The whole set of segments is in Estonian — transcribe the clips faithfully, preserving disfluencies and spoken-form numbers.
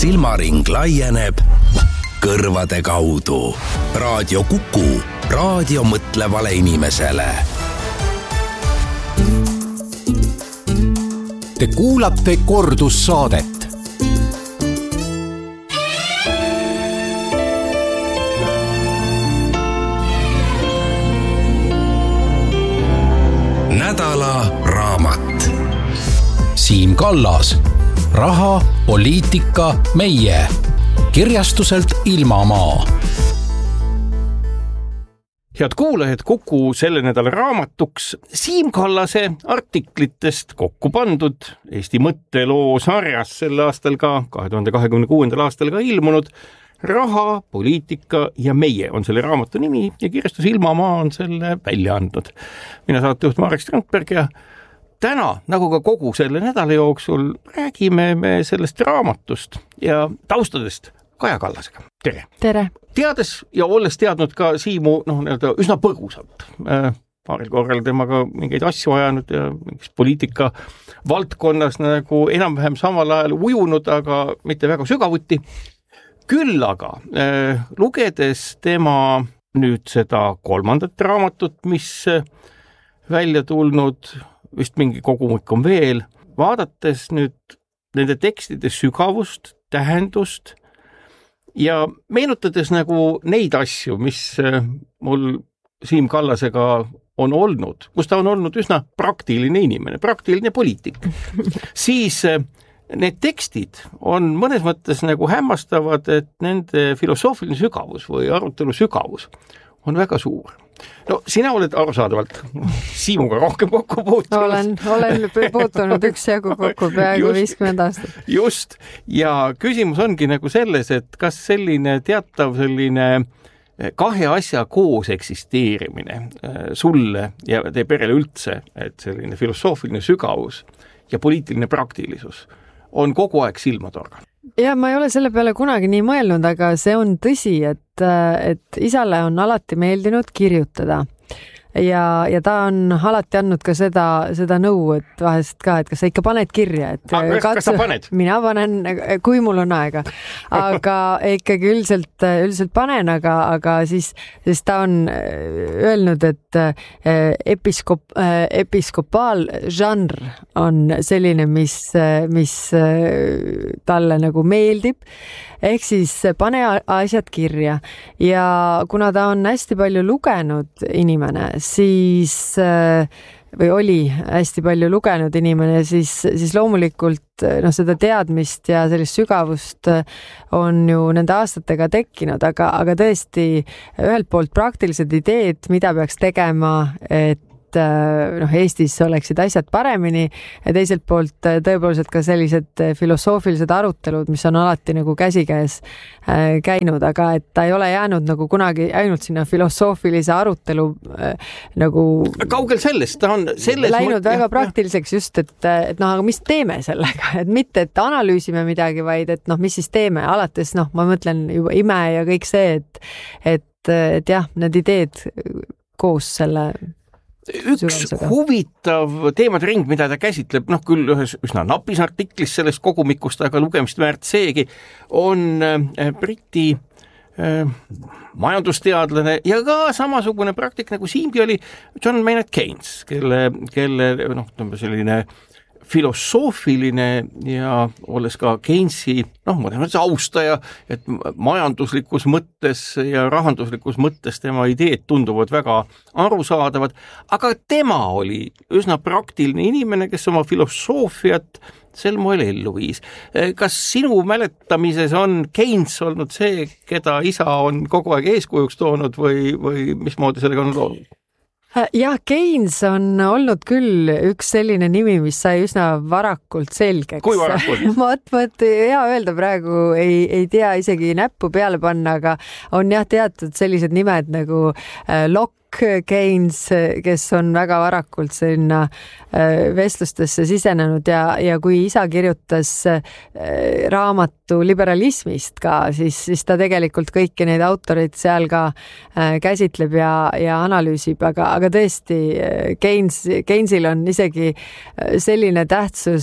silmaring laieneb kõrvade kaudu. Raadio Kuku, raadio mõtlevale inimesele. Te kuulate kordussaadet. Nädala raamat. Siim Kallas. Raha, poliitika, meie. Kirjastuselt Ilmamaa. Head kuulajad, Kuku selle nädala raamatuks Siim Kallase artiklitest kokku pandud Eesti mõtteloo sarjas sel aastal ka, kahe tuhande kahekümne kuuendal aastal ka ilmunud Raha, poliitika ja meie on selle raamatu nimi ja kirjastus Ilmamaa on selle välja andnud. Mina saatejuht Marek Strandberg ja täna, nagu ka kogu selle nädala jooksul, räägime me sellest raamatust ja taustadest Kaja Kallasega. Tere! Tere! Teades ja olles teadnud ka Siimu noh, nii-öelda üsna põgusalt, paaril korral temaga mingeid asju ajanud ja mingis poliitika valdkonnas nagu enam-vähem samal ajal ujunud, aga mitte väga sügavuti. Küll aga äh, lugedes tema nüüd seda kolmandat raamatut, mis välja tulnud, vist mingi kogumik on veel, vaadates nüüd nende tekstide sügavust, tähendust ja meenutades nagu neid asju, mis mul Siim Kallasega on olnud, kus ta on olnud üsna praktiline inimene, praktiline poliitik, siis need tekstid on mõnes mõttes nagu hämmastavad, et nende filosoofiline sügavus või arutelu sügavus on väga suur. No sina oled arusaadavalt Siimuga rohkem kokku puutunud. Olen, olen puutunud üks jagu kokku peaaegu viiskümmend aastat. Just, ja küsimus ongi nagu selles, et kas selline teatav selline kahe asja koos eksisteerimine sulle ja teie perele üldse, et selline filosoofiline sügavus ja poliitiline praktilisus on kogu aeg silmatorganud. Ja ma ei ole selle peale kunagi nii mõelnud, aga see on tõsi, et, et isale on alati meeldinud kirjutada. Ja, ja ta on alati andnud ka seda, seda nõu, et vahest ka, et kas sa ikka paned kirja. Et ah, kas sa paned? Mina panen, kui mul on aega. Aga ikkagi üldiselt, üldiselt panen, aga, aga siis, siis ta on öelnud, et episkop, episkopaal žanr on selline, mis, mis talle nagu meeldib. Ehk siis pane asjad kirja ja kuna ta on hästi palju lugenud inimene, siis või oli hästi palju lugenud inimene, siis, siis loomulikult no, seda teadmist ja sellist sügavust on ju nende aastatega tekkinud, aga, aga tõesti ühelt poolt praktilised ideed, mida peaks tegema, et noh, Eestis oleksid asjad paremini ja teiselt poolt tõepoolselt ka sellised filosoofilised arutelud, mis on alati nagu käsikäes käinud, aga et ta ei ole jäänud nagu kunagi ainult sinna filosoofilise arutelu nagu kaugel sellest, ta on selles läinud mõt... väga ja, praktiliseks just, et, et noh, aga mis teeme sellega, et mitte, et analüüsime midagi, vaid et noh, mis siis teeme alates, noh, ma mõtlen juba ime ja kõik see, et, et, et jah, need ideed koos selle üks sügavusega. Huvitav teemade ring, mida ta käsitleb, noh küll ühes üsna napis artiklis sellest kogumikust, aga lugemist väärt seegi, on Briti äh, majandusteadlane ja ka samasugune praktik nagu Siimgi oli John Maynard Keynes, kelle, kelle noh, selline filosoofiline ja olles ka Keynesi, noh, mõnes austaja, et majanduslikus mõttes ja rahanduslikus mõttes tema ideed tunduvad väga arusaadavad, aga tema oli üsna praktiline inimene, kes oma filosoofiat sel moel ellu viis. Kas sinu mäletamises on Keynes olnud see, keda isa on kogu aeg eeskujuks toonud või, või mismoodi sellega on olnud? Jah, Keynes on olnud küll üks selline nimi, mis sai üsna varakult selgeks. Kui varakult? ma võt, hea öelda praegu ei, ei tea isegi näppu peale panna, aga on jah teatud sellised nimed nagu Locke, Keynes, kes on väga varakult sinna vestlustesse sisenenud ja, ja kui isa kirjutas raamatu liberalismist ka, siis, siis ta tegelikult kõiki neid autoreid seal ka käsitleb ja, ja analüüsib, aga, aga tõesti Keynes, Keynesil on isegi selline tähtsus, et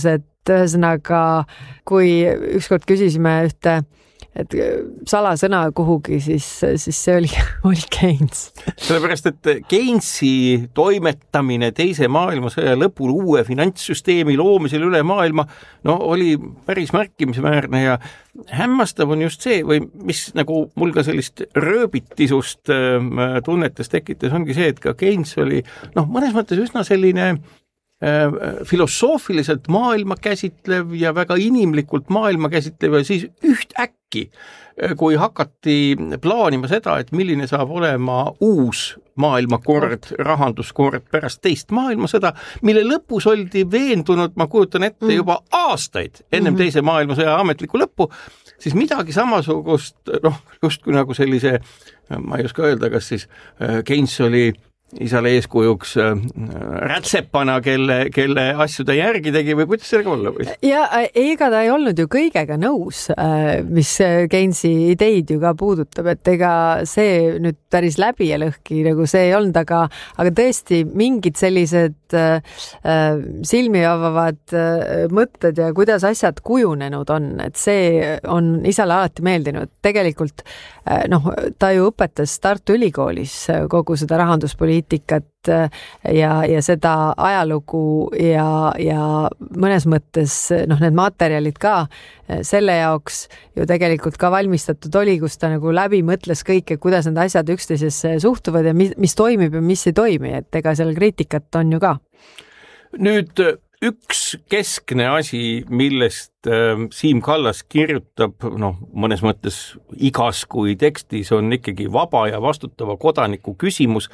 et ühesõnaga, kui ükskord küsisime ühte et salasõna kuhugi, siis, siis see oli, oli Keynes. Sellepärast, et Keynesi toimetamine teise maailmasõja lõpul uue finantssüsteemi loomisel üle maailma, no oli päris märkimisväärne ja hämmastav on just see, või mis nagu mul ka sellist rööbitisust tunnetes tekitas, ongi see, et ka Keynes oli noh, mõnes mõttes üsna selline filosoofiliselt maailma käsitlev ja väga inimlikult maailma käsitlev ja siis üht äkki, kui hakati plaanima seda, et milline saab olema uus maailmakord, rahanduskord pärast teist maailmasõda, mille lõpus oldi veendunud, ma kujutan ette juba aastaid ennem mm-hmm. teise maailmasõja ametliku lõppu, siis midagi samasugust, noh, justkui nagu sellise, ma ei oska öelda, kas siis Keynes oli isale eeskujuks rätsepana, kelle, kelle asju ta järgi tegi või kuidas sellega olla või? Ja ega ta ei olnud ju kõigega nõus, mis Keynesi ideid ju ka puudutab, et ega see nüüd päris läbi ja lõhki, nagu see ei olnud, aga, aga tõesti mingid sellised äh, silmi avavad äh, mõtted ja kuidas asjad kujunenud on, et see on isale alati meeldinud. Tegelikult äh, noh, ta ju õpetas Tartu Ülikoolis kogu seda rahanduspoliitikat ja, ja seda ajalugu ja, ja mõnes mõttes noh, need materjalid ka selle jaoks ju tegelikult ka valmistatud oli, kus ta nagu läbi mõtles kõike, kuidas need asjad üksteisesse suhtuvad ja mis, mis toimib ja mis ei toimi, et ega seal kriitikat on ju ka. Nüüd üks keskne asi, millest äh, Siim Kallas kirjutab, noh, mõnes mõttes igas kui tekstis on ikkagi vaba ja vastutava kodaniku küsimus.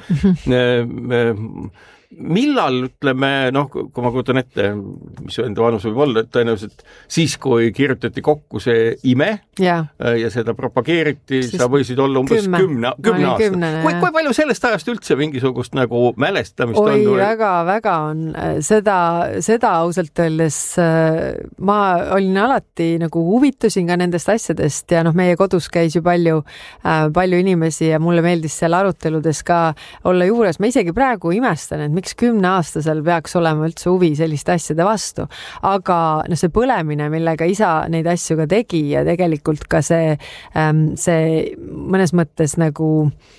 Millal, ütleme, noh, kui ma kujutan ette, mis enda vanus võib olla, et tõenäoliselt siis, kui kirjutati kokku see ime ja, ja seda propageeriti, siis sa võisid olla umbes kümme, kümne, kümne aasta. Kui, kui palju sellest ajast üldse mingisugust nagu mälestamist Oi, on? Oi, väga, väga on. Seda, seda ausalt öeldes ma olin alati nagu huvitusin ka nendest asjadest ja noh, meie kodus käis ju palju, palju inimesi ja mulle meeldis seal aruteludes ka olla juures. Ma isegi praegu imestan, et miks kümneaastasel peaks olema üldse huvi selliste asjade vastu. Aga no see põlemine, millega isa neid asju ka tegi ja tegelikult ka see, see mõnes mõttes nagu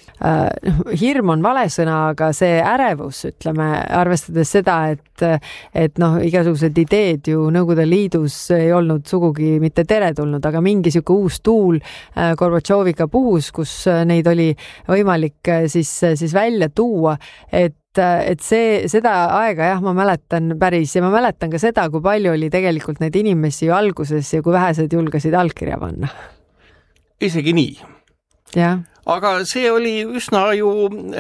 äh, hirm on vale sõna, aga see ärevus, ütleme, arvestades seda, et, et noh, igasugused ideed ju Nõukogude Liidus ei olnud sugugi mitte teretulnud, aga mingi siuke uus tuul äh, Gorbatšoviga puhus, kus neid oli võimalik siis, siis välja tuua, et et see, seda aega jah, ma mäletan päris ja ma mäletan ka seda, kui palju oli tegelikult neid inimesi ju alguses ja kui vähesed julgesid allkirja panna. Isegi nii. Ja. Aga see oli üsna ju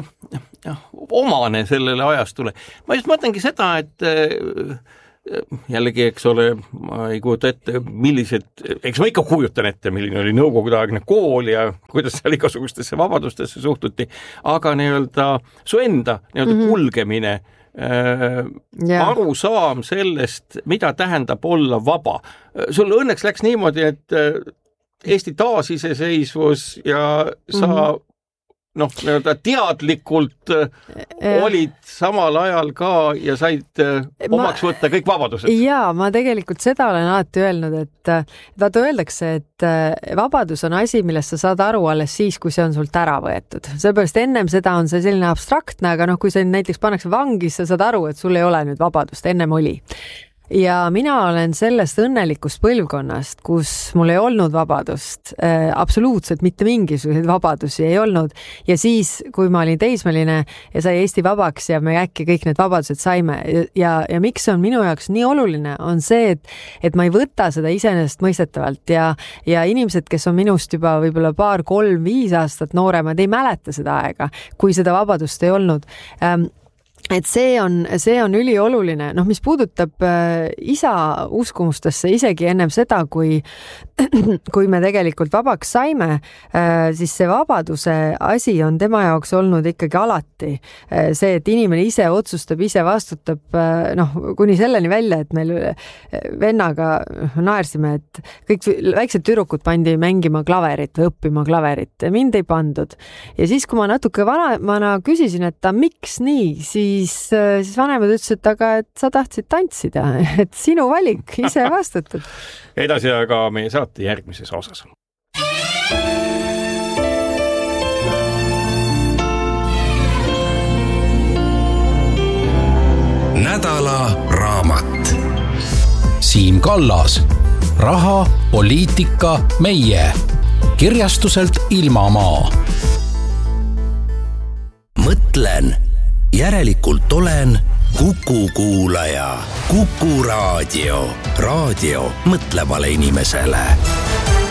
ja, omane sellele ajastule. Ma just mõtlengi seda, et jällegi, eks ole, ma ei kujuta ette, millised, eks ma ikka kujutan ette, milline oli nõukogudeaegne kool ja kuidas seal igasugustesse vabadustesse suhtuti, aga nii-öelda su enda nii-öelda mm-hmm. kulgemine, äh, yeah. arusaam sellest, mida tähendab olla vaba. Sul õnneks läks niimoodi, et Eesti taasiseseisvus ja sa mm-hmm. noh, nii-öelda teadlikult ja. olid samal ajal ka ja said omaks ma, võtta kõik vabadused. Jaa, ma tegelikult seda olen alati öelnud, et vaata öeldakse, et vabadus on asi, millest sa saad aru alles siis, kui see on sult ära võetud. Seepärast ennem seda on see selline abstraktne, aga noh, kui see näiteks pannakse vangis, sa saad aru, et sul ei ole nüüd vabadust, ennem oli. Ja mina olen sellest õnnelikust põlvkonnast, kus mul ei olnud vabadust, äh, absoluutselt mitte mingisuguseid vabadusi ei olnud ja siis, kui ma olin teismeline ja sai Eesti vabaks ja me äkki kõik need vabadused saime ja, ja, ja miks on minu jaoks nii oluline, on see, et, et ma ei võta seda iseenesest mõistetavalt ja, ja inimesed, kes on minust juba võib-olla paar, kolm, viis aastat nooremad, ei mäleta seda aega, kui seda vabadust ei olnud. Ähm, et see on, see on ülioluline, noh, mis puudutab äh, isa uskumustesse isegi ennem seda, kui, kui me tegelikult vabaks saime, äh, siis see vabaduse asi on tema jaoks olnud ikkagi alati. Äh, see, et inimene ise otsustab, ise vastutab, äh, noh, kuni selleni välja, et meil vennaga naersime, et kõik väiksed tüdrukud pandi mängima klaverit või õppima klaverit ja mind ei pandud. Ja siis, kui ma natuke vana, vana küsisin, et ta miks nii, siis siis, siis vanemad ütlesid, et aga et sa tahtsid tantsida, et sinu valik, ise vastutad. Edasi aga meie saate järgmises osas. Nädala raamat. Siim Kallas, Raha, poliitika, meie. Kirjastuselt Ilmamaa. Mõtlen, järelikult olen Kuku kuulaja. Kuku raadio. Raadio mõtlevale inimesele.